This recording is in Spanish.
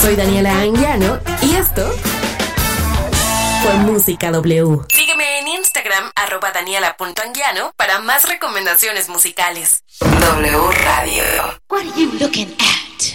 Soy Daniela Anguiano y esto fue Música W. Sígueme en Instagram, @daniela.anguiano, para más recomendaciones musicales. W Radio. What are you looking at?